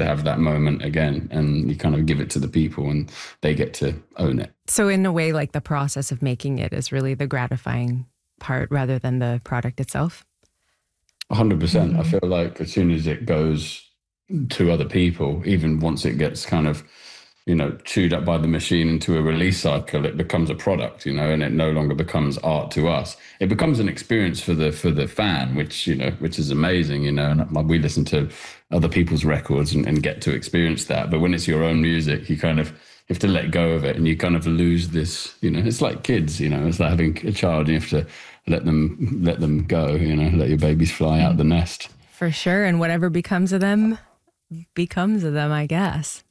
to have that moment again, and you kind of give it to the people and they get to own it. So in a way, like the process of making it is really the gratifying part rather than the product itself? 100%. I feel like as soon as it goes to other people, even once it gets kind of, chewed up by the machine into a release cycle, it becomes a product, and it no longer becomes art to us. It becomes an experience for the fan, which is amazing, and we listen to other people's records and get to experience that. But when it's your own music, you kind of have to let go of it, and you kind of lose this, it's like kids, it's like having a child. You have to let them go, let your babies fly out the nest. For sure. And whatever becomes of them, I guess.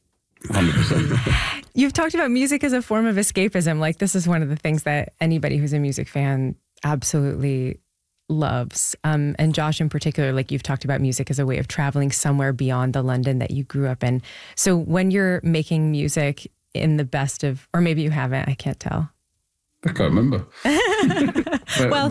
100%. You've talked about music as a form of escapism. Like, this is one of the things that anybody who's a music fan absolutely loves. And Josh in particular, like, you've talked about music as a way of traveling somewhere beyond the London that you grew up in. So when you're making music in the best of, or maybe you haven't, I can't tell. I can't remember. Well,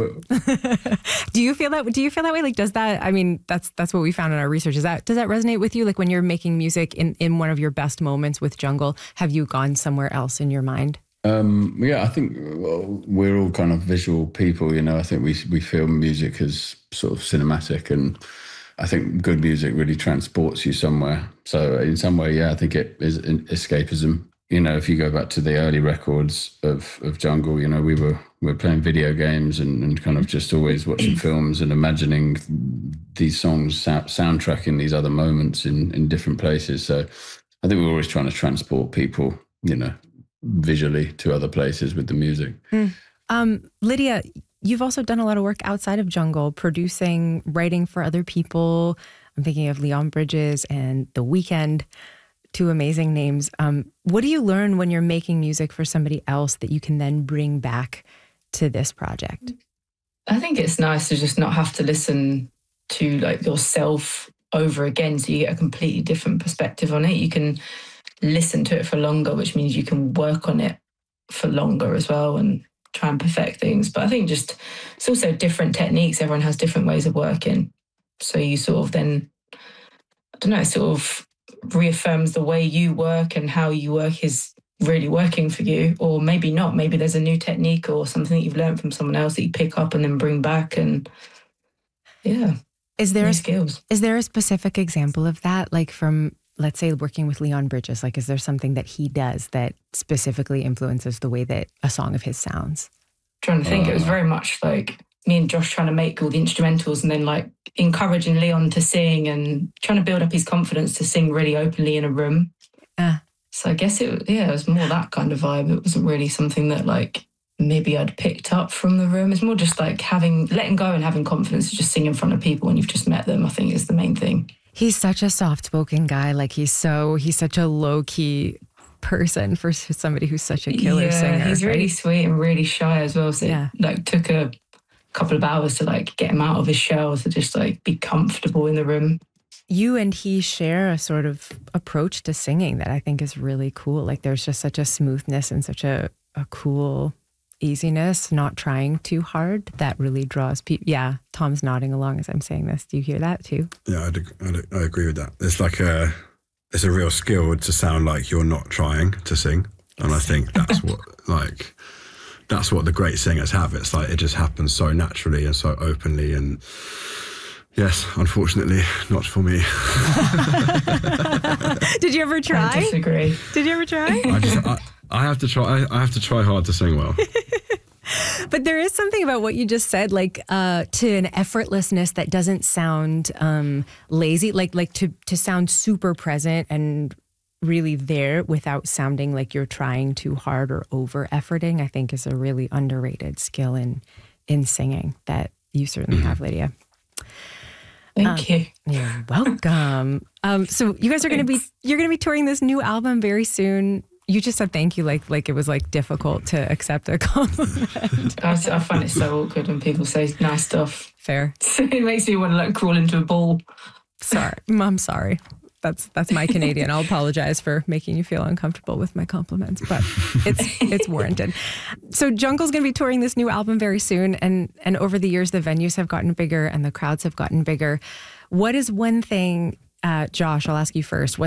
do you feel that way? Like, does that, I mean, that's what we found in our research. Does that resonate with you? Like, when you're making music in one of your best moments with Jungle, have you gone somewhere else in your mind? Yeah, I think we're all kind of visual people, I think we feel music as sort of cinematic, and I think good music really transports you somewhere. So in some way, yeah, I think it is an escapism. If you go back to the early records of Jungle, we were playing video games and kind of just always watching films and imagining these songs soundtracking these other moments in different places. So I think we're always trying to transport people, visually to other places with the music. Lydia, you've also done a lot of work outside of Jungle, producing, writing for other people. I'm thinking of Leon Bridges and The Weeknd. Two amazing names. What do you learn when you're making music for somebody else that you can then bring back to this project? I think it's nice to just not have to listen to like yourself over again, so you get a completely different perspective on it. You can listen to it for longer, which means you can work on it for longer as well and try and perfect things. But I think just it's also different techniques. Everyone has different ways of working. So you sort of then, I don't know, sort of reaffirms the way you work and how you work is really working for you, or maybe not. Maybe there's a new technique or something that you've learned from someone else that you pick up and then bring back, and is there skills. Is there a specific example of that, like from, let's say, working with Leon Bridges? Like, is there something that he does that specifically influences the way that a song of his sounds? Trying to think, it was very much like me and Josh trying to make all the instrumentals and then like encouraging Leon to sing and trying to build up his confidence to sing really openly in a room. So I guess it was more that kind of vibe. It wasn't really something that like maybe I'd picked up from the room. It's more just like letting go and having confidence to just sing in front of people when you've just met them, I think is the main thing. He's such a soft-spoken guy. Like, he's such a low-key person for somebody who's such a killer singer. He's really right? sweet and really shy as well. So it like took a couple of hours to like get him out of his shell to just like be comfortable in the room. You and he share a sort of approach to singing that I think is really cool. Like, there's just such a smoothness and such a cool easiness, not trying too hard, that really draws people. Yeah, Tom's nodding along as I'm saying this. Do you hear that too? Yeah, I agree with that. It's like it's a real skill to sound like you're not trying to sing. And I think that's what the great singers have. It's like it just happens so naturally and so openly, and yes, unfortunately, not for me. Did you ever try? I disagree. Did you ever try? I have to try. I have to try hard to sing well. But there is something about what you just said, like to an effortlessness that doesn't sound lazy, like to sound super present and really there without sounding like you're trying too hard or over efforting, I think is a really underrated skill in singing that you certainly have, Lydia. Thank you. You're welcome. So you guys are going to be touring this new album very soon. You just said thank you like it was like difficult to accept a compliment. I find it so awkward when people say nice stuff. Fair. It makes me want to like crawl into a ball. Sorry. I'm sorry. That's my Canadian. I'll apologize for making you feel uncomfortable with my compliments, but it's warranted. So Jungle's going to be touring this new album very soon, and over the years the venues have gotten bigger and the crowds have gotten bigger. What is one thing, Josh, I'll ask you first,